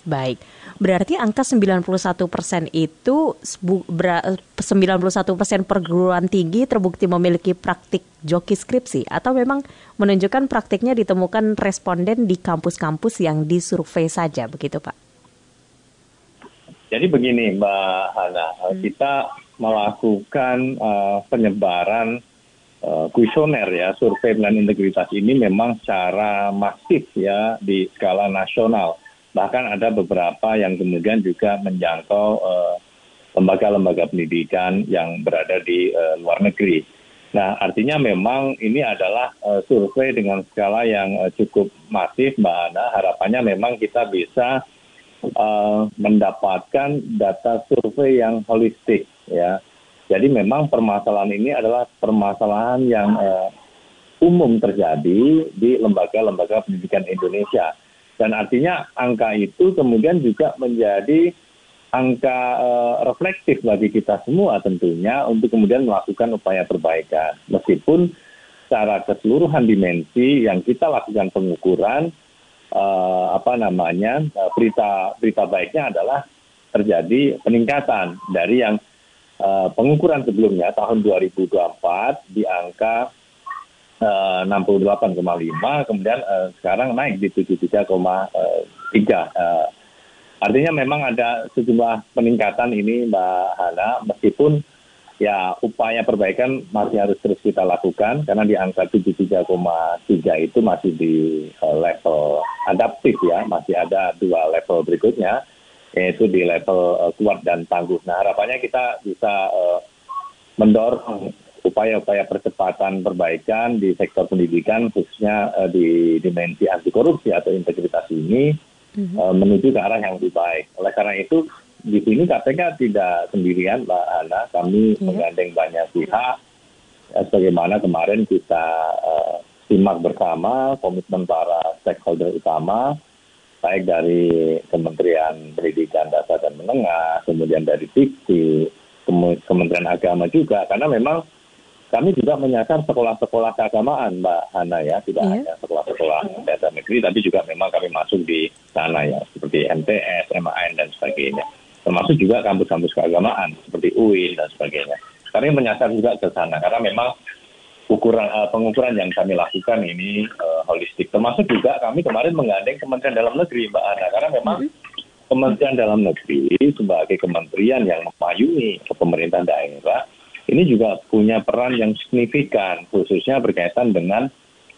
Baik, berarti angka 91% itu 91% perguruan tinggi terbukti memiliki praktik joki skripsi atau memang menunjukkan praktiknya ditemukan responden di kampus-kampus yang disurvei saja, begitu Pak? Jadi begini Mbak Hana, kita melakukan penyebaran kuesioner ya, survei dan integritas ini memang secara masif ya di skala nasional. Bahkan ada beberapa yang kemudian juga menjangkau lembaga-lembaga pendidikan yang berada di luar negeri. Nah, artinya memang ini adalah survei dengan skala yang cukup masif, Mbak Ana. Harapannya memang kita bisa mendapatkan data survei yang holistik, ya. Jadi memang permasalahan ini adalah permasalahan yang umum terjadi di lembaga-lembaga pendidikan Indonesia. Dan artinya angka itu kemudian juga menjadi angka reflektif bagi kita semua tentunya untuk kemudian melakukan upaya perbaikan. Meskipun secara keseluruhan dimensi yang kita lakukan pengukuran, berita baiknya adalah terjadi peningkatan dari yang pengukuran sebelumnya tahun 2024 di angka 68,5, kemudian sekarang naik di 73,3. Artinya memang ada sejumlah peningkatan ini Mbak Hana, meskipun ya upaya perbaikan masih harus terus kita lakukan karena di angka 73,3 itu masih di level adaptif ya, masih ada 2 level berikutnya, yaitu di level kuat dan tangguh. Nah, harapannya kita bisa mendorong upaya-upaya percepatan perbaikan di sektor pendidikan, khususnya di dimensi anti korupsi atau integritas ini, menuju ke arah yang lebih baik. Oleh karena itu, di sini KPK tidak sendirian, Mbak Ana. Kami menggandeng banyak pihak, sebagaimana kemarin kita simak bersama komitmen para stakeholder utama, baik dari Kementerian Pendidikan Dasar dan Menengah, kemudian dari Dikti, Kementerian Agama juga, karena memang kami juga menyasar sekolah-sekolah keagamaan, Mbak Hana ya, tidak hanya sekolah-sekolah dasar negeri, tapi juga memang kami masuk di sana ya, seperti MTS, MAN dan sebagainya. Termasuk juga kampus-kampus keagamaan seperti UIN dan sebagainya. Kami menyasar juga ke sana karena memang pengukuran yang kami lakukan ini holistik. Termasuk juga kami kemarin menggandeng Kementerian Dalam Negeri, Mbak Hana, karena memang Kementerian Dalam Negeri sebagai kementerian yang memayungi pemerintahan daerah ini juga punya peran yang signifikan, khususnya berkaitan dengan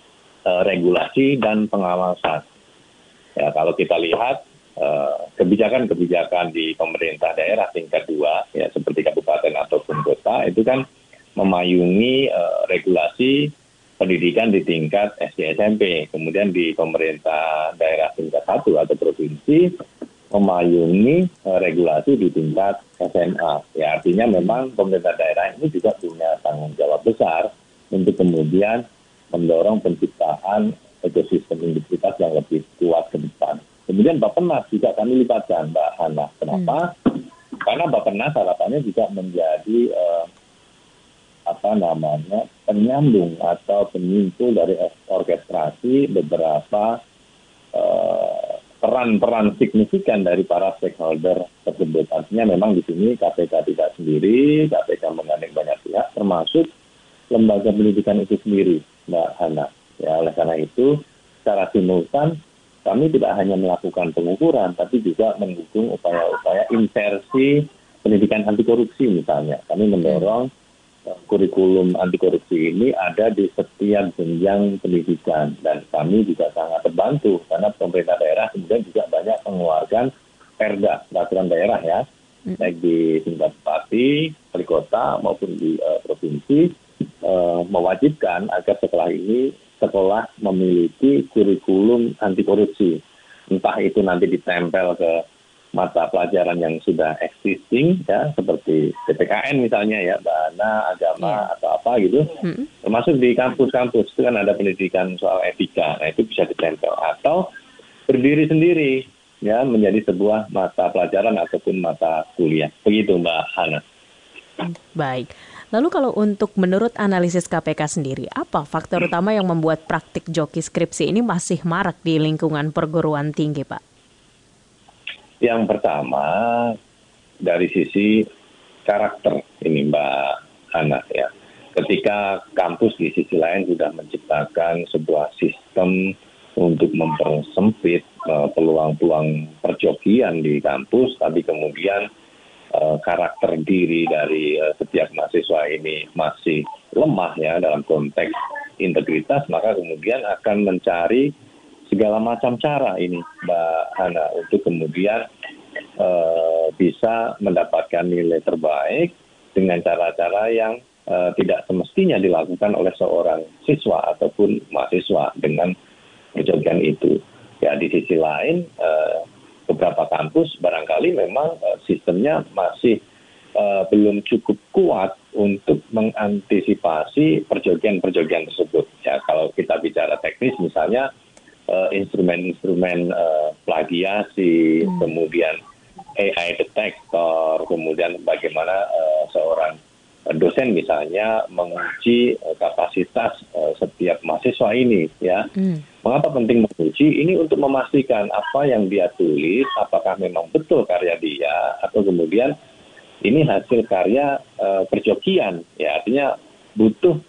regulasi dan pengawasan. Ya, kalau kita lihat kebijakan-kebijakan di pemerintah daerah tingkat 2, ya seperti kabupaten ataupun kota, itu kan memayungi regulasi pendidikan di tingkat SD SMP. Kemudian di pemerintah daerah tingkat 1 atau provinsi, memayungi regulasi di tingkat SMA. Ya, artinya memang pemerintah daerah ini juga punya tanggung jawab besar untuk kemudian mendorong penciptaan ekosistem integritas yang lebih kuat ke depan. Kemudian Bappenas juga kami libatkan, Mbak Hana. Kenapa? Karena Bappenas harapannya juga menjadi penyambung atau penyimpul dari orkestrasi beberapa peran-peran signifikan dari para stakeholder tersebut. Artinya memang di sini KPK tidak sendiri, KPK menggandeng banyak pihak, termasuk lembaga pendidikan itu sendiri, Mbak Hana. Ya, oleh karena itu, secara simultan, kami tidak hanya melakukan pengukuran, tapi juga mendukung upaya-upaya insersi pendidikan anti korupsi misalnya. Kami mendorong kurikulum anti korupsi ini ada di setiap jenjang pendidikan, dan kami juga sangat terbantu karena pemerintah daerah kemudian juga banyak mengeluarkan perda peraturan daerah ya, baik di tingkat bupati, wali kota maupun di provinsi, mewajibkan agar sekolah memiliki kurikulum anti korupsi, entah itu nanti ditempel ke mata pelajaran yang sudah existing ya, seperti PPKN misalnya ya, bahana agama atau apa gitu, termasuk di kampus-kampus itu kan ada pendidikan soal etika, nah itu bisa ditempel atau berdiri sendiri ya menjadi sebuah mata pelajaran ataupun mata kuliah, begitu Mbak Hana. Baik, lalu kalau untuk menurut analisis KPK sendiri, apa faktor utama yang membuat praktik joki skripsi ini masih marak di lingkungan perguruan tinggi, Pak? Yang pertama dari sisi karakter ini Mbak Hana ya. Ketika kampus di sisi lain sudah menciptakan sebuah sistem untuk mempersempit peluang-peluang perjokian di kampus, tapi kemudian karakter diri dari setiap mahasiswa ini masih lemah ya dalam konteks integritas, maka kemudian akan mencari segala macam cara ini Mbak Hana untuk kemudian bisa mendapatkan nilai terbaik dengan cara-cara yang tidak semestinya dilakukan oleh seorang siswa ataupun mahasiswa dengan perjokian itu. Ya di sisi lain beberapa kampus barangkali memang sistemnya masih belum cukup kuat untuk mengantisipasi perjokian-perjokian tersebut. Ya kalau kita bicara teknis misalnya instrumen-instrumen plagiasi, kemudian AI detektor, kemudian bagaimana seorang dosen misalnya menguji kapasitas setiap mahasiswa ini ya. Mengapa penting menguji? Ini untuk memastikan apa yang dia tulis apakah memang betul karya dia atau kemudian ini hasil karya perjokian ya. Artinya butuh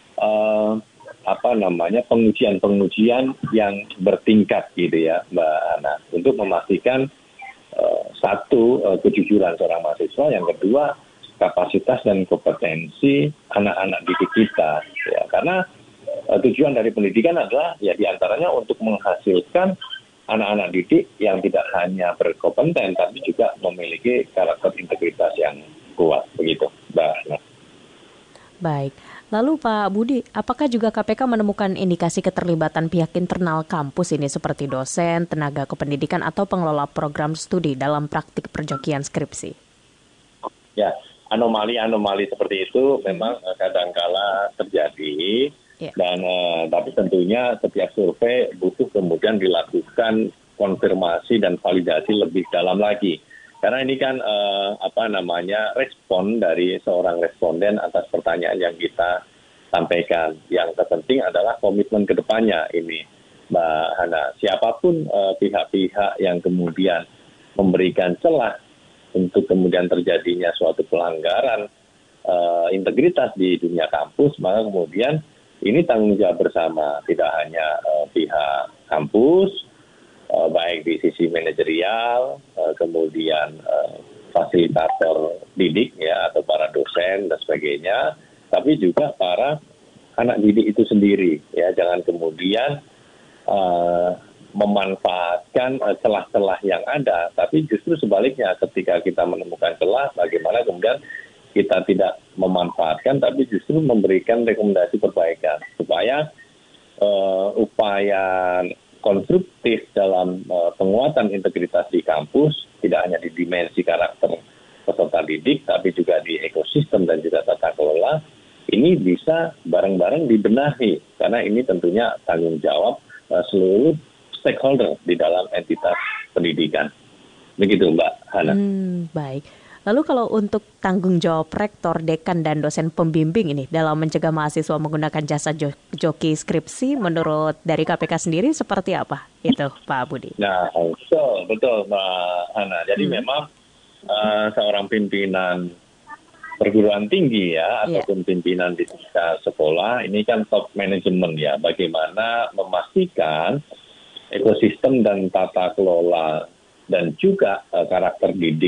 pengujian-pengujian yang bertingkat gitu ya Mbak Ana untuk memastikan satu kejujuran seorang mahasiswa, yang kedua kapasitas dan kompetensi anak-anak didik kita ya, karena tujuan dari pendidikan adalah ya diantaranya untuk menghasilkan anak-anak didik yang tidak hanya berkompeten tapi juga memiliki karakter integritas yang kuat begitu Mbak. Baik, lalu Pak Budi, apakah juga KPK menemukan indikasi keterlibatan pihak internal kampus ini seperti dosen, tenaga kependidikan atau pengelola program studi dalam praktik perjokian skripsi? Ya, anomali-anomali seperti itu memang kadangkala terjadi, dan tapi tentunya setiap survei butuh kemudian dilakukan konfirmasi dan validasi lebih dalam lagi. Karena ini kan respon dari seorang responden atas pertanyaan yang kita sampaikan. Yang terpenting adalah komitmen ke depannya ini, Mbak Hana. Siapapun pihak-pihak yang kemudian memberikan celah untuk kemudian terjadinya suatu pelanggaran integritas di dunia kampus, maka kemudian ini tanggung jawab bersama, tidak hanya pihak kampus, baik di sisi manajerial, kemudian fasilitator didik ya atau para dosen dan sebagainya, tapi juga para anak didik itu sendiri ya. Jangan kemudian memanfaatkan celah-celah yang ada, tapi justru sebaliknya ketika kita menemukan celah, bagaimana kemudian kita tidak memanfaatkan tapi justru memberikan rekomendasi perbaikan supaya upaya konstruktif dalam penguatan integritas di kampus tidak hanya di dimensi karakter peserta didik tapi juga di ekosistem dan juga tata kelola ini bisa bareng-bareng dibenahi, karena ini tentunya tanggung jawab seluruh stakeholder di dalam entitas pendidikan. Begitu Mbak Hana. Baik. Lalu kalau untuk tanggung jawab rektor, dekan, dan dosen pembimbing ini dalam mencegah mahasiswa menggunakan jasa joki skripsi, menurut dari KPK sendiri seperti apa itu Pak Budi? Nah, betul Mbak Hana. Jadi memang seorang pimpinan perguruan tinggi ya, ataupun pimpinan di sekolah, ini kan top management ya, bagaimana memastikan ekosistem dan tata kelola dan juga karakter didik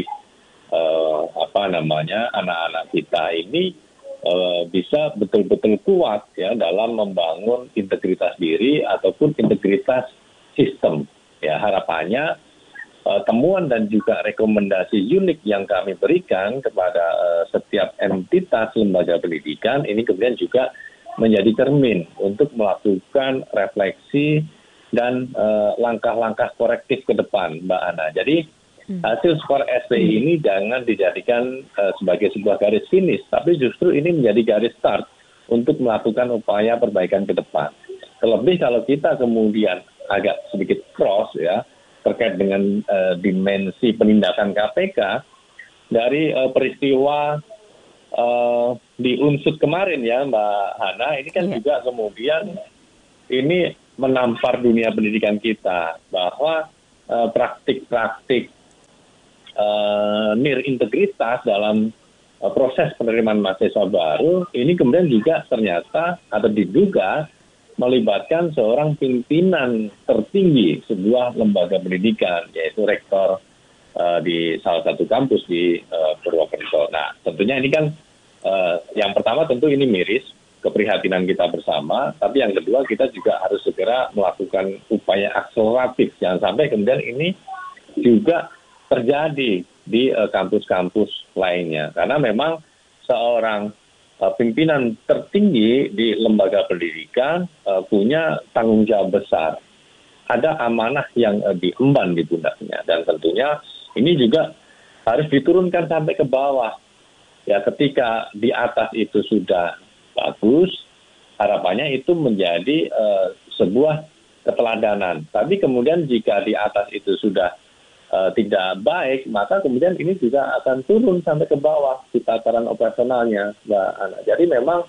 anak-anak kita ini bisa betul-betul kuat ya dalam membangun integritas diri ataupun integritas sistem. Ya, harapannya temuan dan juga rekomendasi unik yang kami berikan kepada setiap entitas lembaga pendidikan ini kemudian juga menjadi cermin untuk melakukan refleksi dan langkah-langkah korektif ke depan, Mbak Ana. Jadi hasil skor SPI ini jangan dijadikan sebagai sebuah garis finish, tapi justru ini menjadi garis start untuk melakukan upaya perbaikan ke depan. Terlebih kalau kita kemudian agak sedikit cross ya terkait dengan dimensi penindakan KPK dari peristiwa di Unsut kemarin ya Mbak Hana, ini kan juga kemudian ini menampar dunia pendidikan kita bahwa praktik-praktik nir integritas dalam proses penerimaan mahasiswa baru, ini kemudian juga ternyata atau diduga melibatkan seorang pimpinan tertinggi sebuah lembaga pendidikan, yaitu rektor di salah satu kampus di Purwokerto. Nah, tentunya ini kan yang pertama tentu ini miris, keprihatinan kita bersama, tapi yang kedua kita juga harus segera melakukan upaya akseleratif, jangan sampai kemudian ini juga terjadi di kampus-kampus lainnya. Karena memang seorang pimpinan tertinggi di lembaga pendidikan punya tanggung jawab besar. Ada amanah yang diemban di pundaknya. Dan tentunya ini juga harus diturunkan sampai ke bawah. Ya, ketika di atas itu sudah bagus, harapannya itu menjadi sebuah keteladanan. Tapi kemudian jika di atas itu sudah tidak baik, maka kemudian ini juga akan turun sampai ke bawah di tataran operasionalnya, Mbak Ana. Jadi memang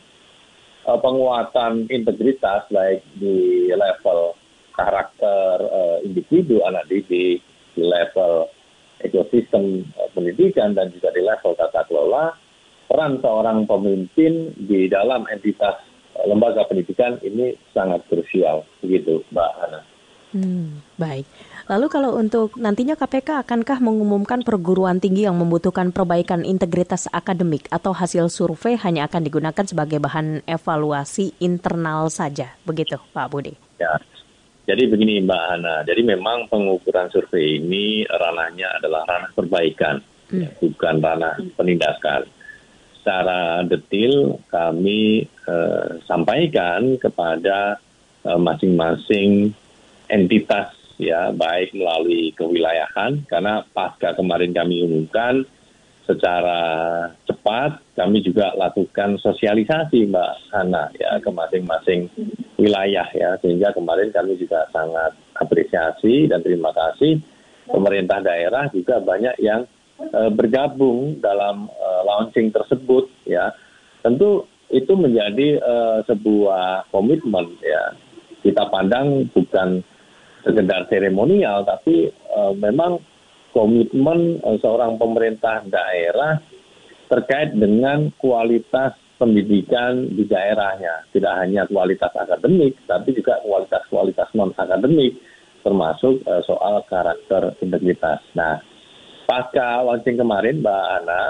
penguatan integritas baik di level karakter individu anak didik, di level ekosistem pendidikan, dan juga di level tata kelola, peran seorang pemimpin di dalam entitas lembaga pendidikan ini sangat krusial, begitu Mbak Ana. Baik. Lalu kalau untuk nantinya KPK akankah mengumumkan perguruan tinggi yang membutuhkan perbaikan integritas akademik atau hasil survei hanya akan digunakan sebagai bahan evaluasi internal saja, begitu Pak Budi? Ya, jadi begini Mbak Hana, jadi memang pengukuran survei ini ranahnya adalah ranah perbaikan, bukan ranah penindakan. Secara detail kami sampaikan kepada masing-masing entitas, ya, baik melalui kewilayahan, karena pasca kemarin kami umumkan secara cepat, kami juga lakukan sosialisasi Mbak Hana, ya, ke masing-masing wilayah, ya, sehingga kemarin kami juga sangat apresiasi dan terima kasih pemerintah daerah juga banyak yang bergabung dalam launching tersebut, ya. Tentu itu menjadi sebuah komitmen, ya. Kita pandang bukan sekedar seremonial, tapi memang komitmen seorang pemerintah daerah terkait dengan kualitas pendidikan di daerahnya. Tidak hanya kualitas akademik, tapi juga kualitas non-akademik, termasuk soal karakter integritas. Nah, pasca launching kemarin, Mbak Ana,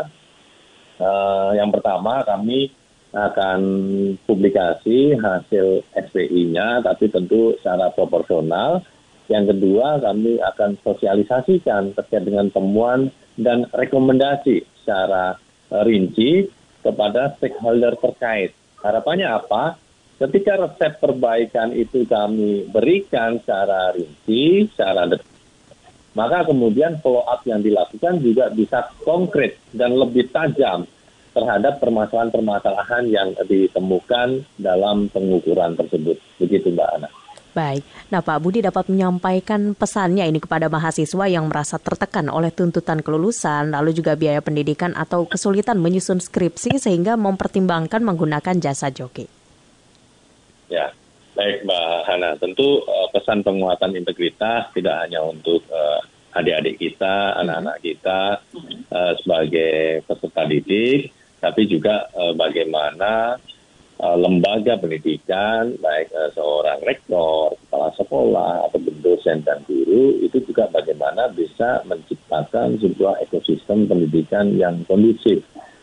yang pertama kami akan publikasi hasil SPI-nya, tapi tentu secara proporsional. Yang kedua, kami akan sosialisasikan terkait dengan temuan dan rekomendasi secara rinci kepada stakeholder terkait. Harapannya apa? Ketika resep perbaikan itu kami berikan secara rinci, secara detail, maka kemudian follow up yang dilakukan juga bisa konkret dan lebih tajam terhadap permasalahan-permasalahan yang ditemukan dalam pengukuran tersebut. Begitu Mbak Ana. Baik. Nah Pak Budi dapat menyampaikan pesannya ini kepada mahasiswa yang merasa tertekan oleh tuntutan kelulusan, lalu juga biaya pendidikan atau kesulitan menyusun skripsi sehingga mempertimbangkan menggunakan jasa joki. Ya, baik Mbak Hana. Tentu pesan penguatan integritas tidak hanya untuk adik-adik kita, anak-anak kita sebagai peserta didik, tapi juga bagaimana lembaga pendidikan, baik seorang rektor, kepala sekolah, atau dosen dan guru, itu juga bagaimana bisa menciptakan sebuah ekosistem pendidikan yang kondusif.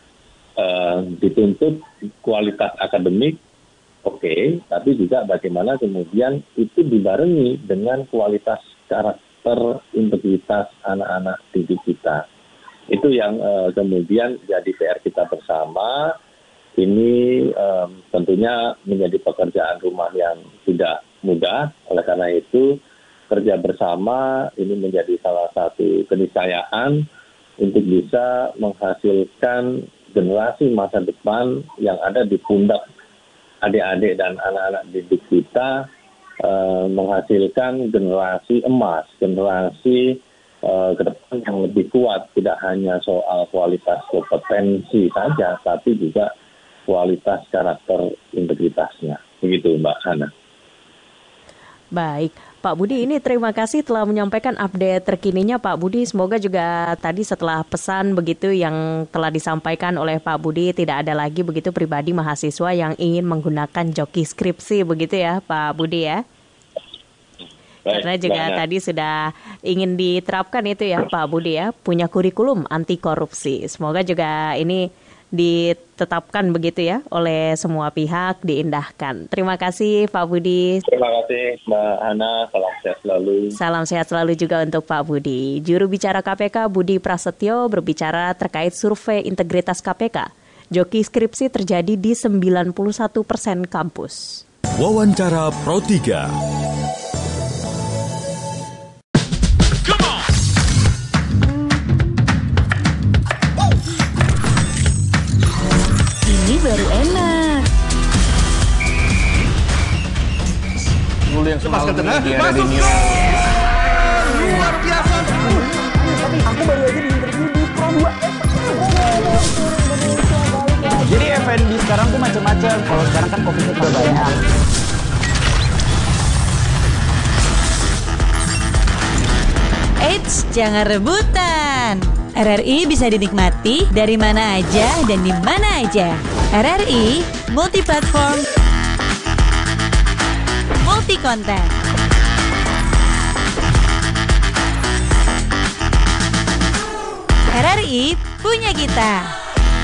Dituntut kualitas akademik, oke, tapi juga bagaimana kemudian itu dibarengi dengan kualitas karakter integritas anak-anak didik kita. Itu yang kemudian jadi PR kita bersama. Ini tentunya menjadi pekerjaan rumah yang tidak mudah. Oleh karena itu, kerja bersama ini menjadi salah satu keniscayaan untuk bisa menghasilkan generasi masa depan yang ada di pundak adik-adik dan anak-anak didik kita, menghasilkan generasi emas, generasi ke depan yang lebih kuat, tidak hanya soal kualitas kompetensi saja, tapi juga kualitas karakter integritasnya. Begitu Mbak Hana. Baik, Pak Budi, ini terima kasih telah menyampaikan update terkininya Pak Budi. Semoga juga tadi setelah pesan begitu yang telah disampaikan oleh Pak Budi tidak ada lagi begitu pribadi mahasiswa yang ingin menggunakan joki skripsi begitu ya Pak Budi ya. Baik, Karena juga Mbak Hana. tadi sudah ingin diterapkan itu ya Pak Budi ya, punya kurikulum anti korupsi. Semoga juga ini ditetapkan begitu ya oleh semua pihak, diindahkan. Terima kasih Pak Budi. Terima kasih Mbak Hana, salam sehat selalu. Salam sehat selalu juga untuk Pak Budi. Juru bicara KPK Budi Prasetyo berbicara terkait survei integritas KPK. Joki skripsi terjadi di 91% kampus. Wawancara Pro 3. Ini baru enak. Dulu yang semalam di Masuk Radio gol! Luar biasa. Aku baru aja diinterview di Pro 2. Jadi F&B sekarang tuh macam-macam. Kalau sekarang kan kopinya udah banyak. Eits, jangan rebutan. RRI bisa dinikmati dari mana aja dan di mana aja. RRI multi-platform, multi-konten. RRI punya kita.